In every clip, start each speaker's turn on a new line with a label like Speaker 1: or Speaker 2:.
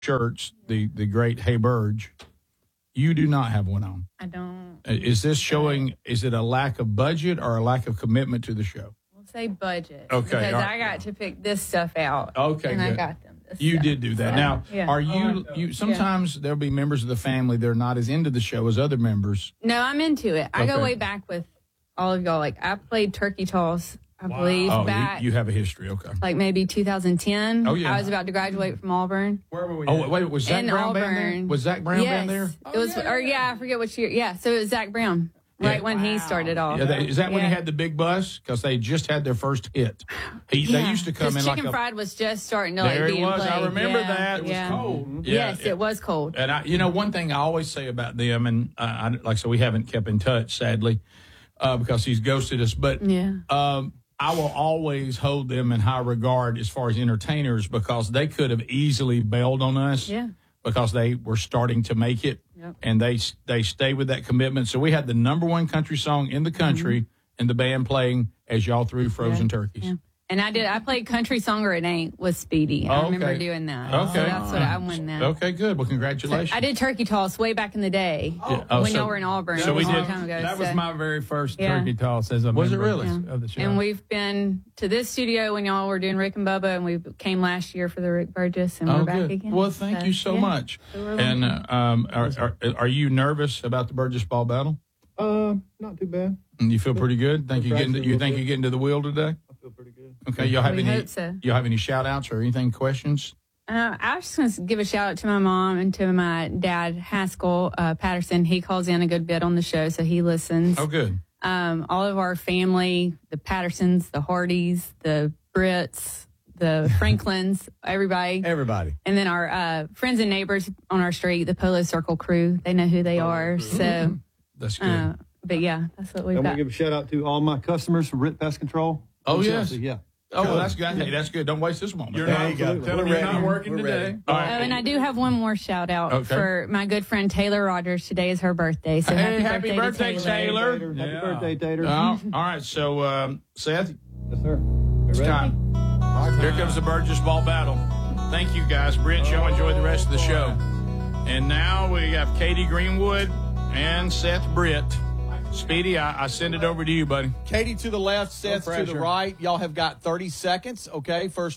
Speaker 1: shirts, the great Hey Burge. You do not have one on.
Speaker 2: I don't.
Speaker 1: Is this showing, is it a lack of budget or a lack of commitment to the show?
Speaker 2: We'll say budget.
Speaker 1: Okay.
Speaker 2: Because I got to pick this stuff out.
Speaker 1: Okay,
Speaker 2: And
Speaker 1: good.
Speaker 2: I got them.
Speaker 1: You did do that. Now,
Speaker 2: yeah.
Speaker 1: are you sometimes there'll be members of the family that are not as into the show as other members.
Speaker 2: No, I'm into it. I go
Speaker 1: Okay.
Speaker 2: way back with all of y'all. Like, I played turkey toss, I believe,
Speaker 1: Oh,
Speaker 2: back
Speaker 1: you have a history. Okay.
Speaker 2: like maybe 2010.
Speaker 1: Oh, yeah.
Speaker 2: I was about to graduate from Auburn.
Speaker 3: Where were we?
Speaker 1: Oh, wait, was Zach
Speaker 2: In
Speaker 1: Brown band there?
Speaker 2: Auburn.
Speaker 1: Was Zach Brown
Speaker 2: yes.
Speaker 1: band there?
Speaker 2: It was, I forget which year. Yeah, so it was Zach Brown, right when he started off.
Speaker 1: Yeah, is that when he
Speaker 2: Yeah.
Speaker 1: had the big bus? Because they just had their first hit. They used to come in
Speaker 2: 'Cause
Speaker 1: like
Speaker 2: Chicken
Speaker 1: a...
Speaker 2: Fried was just starting to
Speaker 1: There
Speaker 2: like
Speaker 1: he
Speaker 2: be in
Speaker 1: was.
Speaker 2: play.
Speaker 1: I remember
Speaker 2: Yeah,
Speaker 1: that. It was
Speaker 2: yeah.
Speaker 3: cold.
Speaker 1: Yeah,
Speaker 2: Yes, it was cold.
Speaker 1: And one thing I always say about them, and like I said, we haven't kept in touch, sadly, because he's ghosted us. But
Speaker 2: Yeah.
Speaker 1: I will always hold them in high regard as far as entertainers because they could have easily bailed on us.
Speaker 2: Yeah.
Speaker 1: Because they were starting to make it,
Speaker 2: Yep.
Speaker 1: and they stay with that commitment. So we had the #1 country song in the country, and the band playing as y'all threw frozen turkeys.
Speaker 2: Yeah. And I played Country Song or It Ain't with Speedy. I remember doing that.
Speaker 1: Okay.
Speaker 2: So that's what I won that.
Speaker 1: Okay, good. Well, congratulations.
Speaker 2: I did turkey toss way back in the day when y'all were in Auburn.
Speaker 1: so we
Speaker 2: a long
Speaker 1: did-
Speaker 2: time ago.
Speaker 3: That was my very first
Speaker 2: Yeah.
Speaker 3: turkey toss as a
Speaker 1: Was it
Speaker 3: member
Speaker 1: really?
Speaker 3: of the show.
Speaker 2: And we've been to this studio when y'all were doing Rick and Bubba, and we came last year for the Rick Burgess, and we're back
Speaker 1: good.
Speaker 2: again.
Speaker 1: Well, thank you so much. And are you nervous about the Burgess Ball battle?
Speaker 4: Not too bad.
Speaker 1: You feel pretty good. Think you
Speaker 4: practicing a
Speaker 1: you're
Speaker 4: little bit.
Speaker 1: getting to the wheel today?
Speaker 4: I feel pretty good.
Speaker 1: Okay. Y'all have
Speaker 2: We
Speaker 1: any?
Speaker 2: hope so.
Speaker 1: You have any shout outs or anything? Questions?
Speaker 2: I was just going to give a shout out to my mom and to my dad, Haskell Patterson. He calls in a good bit on the show, so he listens.
Speaker 1: Oh, good.
Speaker 2: All of our family, the Pattersons, the Hardys, the Britts, the Franklins, everybody.
Speaker 3: Everybody.
Speaker 2: And then our friends and neighbors on our street, the Polo Circle crew. They know who they are. So,
Speaker 1: That's good.
Speaker 2: but yeah, that's what we've
Speaker 4: I'm
Speaker 2: got.
Speaker 4: going to give a shout out to all my customers from Rit Pest Control.
Speaker 1: Oh,
Speaker 4: from
Speaker 1: yes.
Speaker 4: Chelsea, yeah.
Speaker 1: Oh, well, that's good. Hey, that's good. Don't waste this moment.
Speaker 3: There you go.
Speaker 4: Absolutely.
Speaker 3: Tell them
Speaker 4: We're
Speaker 3: you're not
Speaker 4: ready.
Speaker 3: working
Speaker 4: We're
Speaker 3: today.
Speaker 4: ready.
Speaker 1: All right.
Speaker 2: And I do have one more shout out
Speaker 1: Okay.
Speaker 2: for my good friend Taylor Rogers. Today is her birthday. So
Speaker 1: Hey,
Speaker 2: happy
Speaker 1: happy birthday,
Speaker 2: to
Speaker 1: Taylor.
Speaker 4: Happy
Speaker 3: Yeah.
Speaker 4: birthday, Tater.
Speaker 1: All right. So, Seth,
Speaker 4: Yes, sir.
Speaker 1: it's
Speaker 4: You ready?
Speaker 1: time. Here comes the Burgess Ball battle. Thank you, guys. Brent, y'all enjoy the rest of the show. And now we have Katie Greenwood and Seth Britt. Speedy, I send it over to you, buddy.
Speaker 5: Katie to the left, Seth to the
Speaker 4: pressure.
Speaker 5: right. Y'all have got 30 seconds, okay? First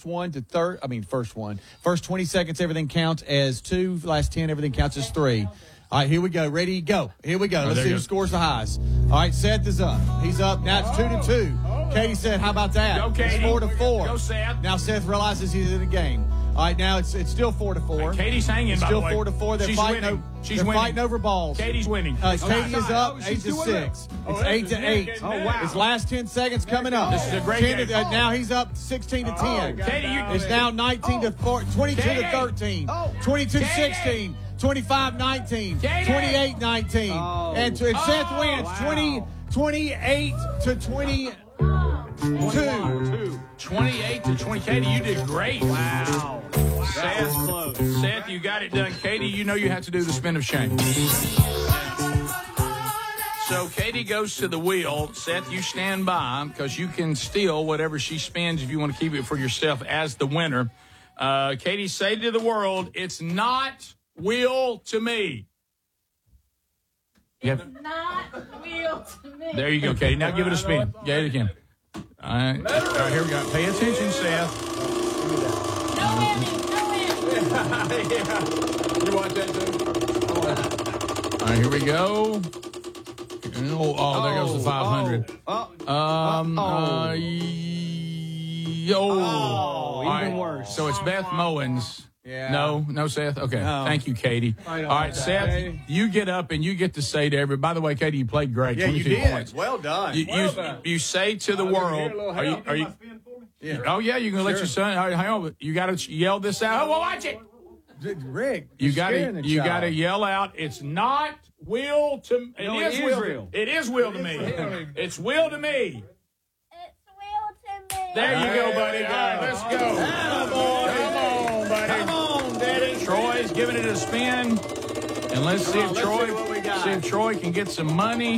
Speaker 5: 20 seconds, everything counts as 2. Last 10, everything counts as 3. All right, here we go. Ready, go. Here we go. Let's
Speaker 1: there
Speaker 5: see
Speaker 1: you
Speaker 5: who
Speaker 1: go.
Speaker 5: scores the highest. All right, Seth is up. He's up. Now it's 2-2. Katie said, how about that?
Speaker 1: Go,
Speaker 5: It's
Speaker 1: Katie.
Speaker 5: 4-4.
Speaker 1: Go, Seth.
Speaker 5: Now Seth realizes he's in a game. All right, now it's still 4-4.
Speaker 1: Katie's hanging,
Speaker 5: It's
Speaker 1: by
Speaker 5: still
Speaker 1: the way.
Speaker 5: 4-4. They're
Speaker 1: She's
Speaker 5: fighting.
Speaker 1: winning. She's
Speaker 5: they're
Speaker 1: winning.
Speaker 5: fighting over balls.
Speaker 1: Katie's winning.
Speaker 5: Katie is up,
Speaker 3: she's
Speaker 5: 8-6.
Speaker 3: doing
Speaker 5: It's
Speaker 3: it.
Speaker 5: 8-8.
Speaker 3: Oh, wow.
Speaker 5: It's last 10 seconds coming up.
Speaker 1: This is a great
Speaker 5: 10
Speaker 1: game.
Speaker 5: now he's up 16-10.
Speaker 1: Katie, you
Speaker 5: It's now 19-4, 22-13, 22-16, 25-19,
Speaker 1: Katie!
Speaker 5: 28-19, and Seth wins 28-22.
Speaker 1: 28-20. Katie, you did great. Wow. Seth, you got it done. Katie, you know you have to do the spin of shame. So Katie goes to the wheel. Seth, you stand by because you can steal whatever she spins if you want to keep it for yourself as the winner. Katie, say to the world, it's not wheel to me.
Speaker 2: Not wheel to me.
Speaker 1: There you go, Katie. Now give it a spin. Get it again. All right, here we go. Pay attention, Seth.
Speaker 2: No whammy.
Speaker 3: You want that too?
Speaker 1: All right, here we go. Oh, there goes the 500.
Speaker 4: Even worse.
Speaker 1: So it's Beth Mowens.
Speaker 5: Yeah.
Speaker 1: No, Seth? Okay.
Speaker 5: No.
Speaker 1: Thank you, Katie. All right, Seth, you get up and you get to say to everybody, by the way, Katie, you played great.
Speaker 5: Yeah, you
Speaker 1: 22
Speaker 5: did.
Speaker 1: points.
Speaker 5: Well done.
Speaker 1: You say to the world, are you oh, yeah, you can let your son, hang on, you got to yell this out. Oh, well, watch it.
Speaker 3: Rick,
Speaker 1: You
Speaker 3: you're
Speaker 1: got
Speaker 3: scaring
Speaker 1: to
Speaker 3: the
Speaker 1: you
Speaker 3: child.
Speaker 1: got to yell out. It's not will to. It
Speaker 3: No,
Speaker 1: is
Speaker 3: it is
Speaker 1: will.
Speaker 3: real.
Speaker 1: It is will to me. It's will to me.
Speaker 6: It's will to me.
Speaker 1: There you go, buddy. All right, let's go. Come on, buddy.
Speaker 5: Come on, Daddy.
Speaker 1: Troy's giving it a spin, and let's see if
Speaker 5: let's
Speaker 1: Troy
Speaker 5: see what we got.
Speaker 1: see if Troy can get some money.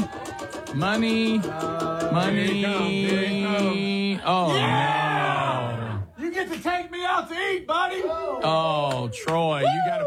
Speaker 1: Money.
Speaker 3: Here he comes.
Speaker 1: Oh no.
Speaker 3: You get get to take me out to eat, buddy.
Speaker 1: Oh, Troy, you got to